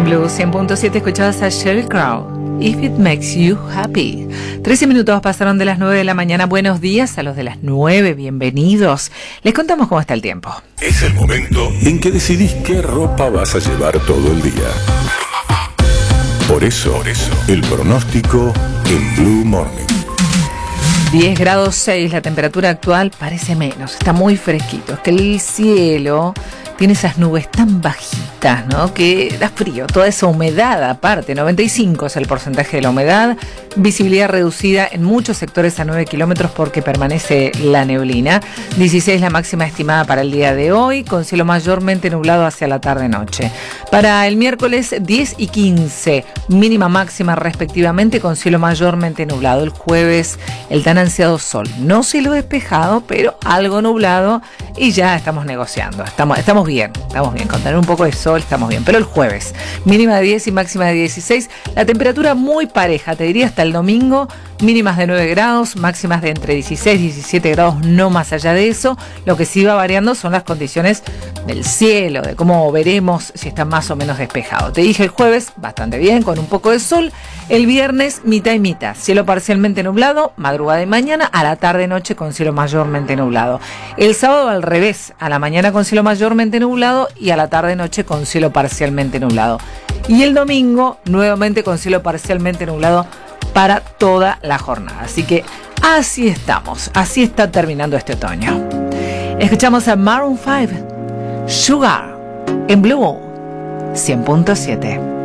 Blue 100.7 escuchabas a Sheryl Crow, If It Makes You Happy. 13 minutos pasaron de las 9 de la mañana. Buenos días a los de las 9, bienvenidos. Les contamos cómo está el tiempo. Es el momento en que decidís qué ropa vas a llevar todo el día. Por eso, el pronóstico en Blue Morning. 10 grados 6, la temperatura actual parece menos, está muy fresquito. Es que el cielo tiene esas nubes tan bajitas, ¿no? Que da frío, toda esa humedad aparte. 95 es el porcentaje de la humedad. Visibilidad reducida en muchos sectores a 9 kilómetros porque permanece la neblina. 16 la máxima estimada para el día de hoy, con cielo mayormente nublado hacia la tarde-noche. Para el miércoles 10 y 15, mínima máxima respectivamente, con cielo mayormente nublado. El jueves el tan ansiado sol, no cielo despejado, pero algo nublado y ya estamos negociando. Estamos bien, con tener un poco de sol estamos bien, pero el jueves mínima de 10 y máxima de 16, la temperatura muy pareja, te diría hasta el domingo, mínimas de 9 grados, máximas de entre 16 y 17 grados, no más allá de eso. Lo que sí va variando son las condiciones del cielo, de cómo veremos si está más o menos despejado. Te dije el jueves, bastante bien, con un poco de sol. El viernes, mitad y mitad, cielo parcialmente nublado, madrugada y mañana, a la tarde-noche con cielo mayormente nublado. El sábado al revés, a la mañana con cielo mayormente nublado y a la tarde-noche con cielo parcialmente nublado. Y el domingo, nuevamente con cielo parcialmente nublado para toda la jornada. Así que así estamos, así está terminando este otoño. Escuchamos a Maroon 5, Sugar, en Blue 100.7.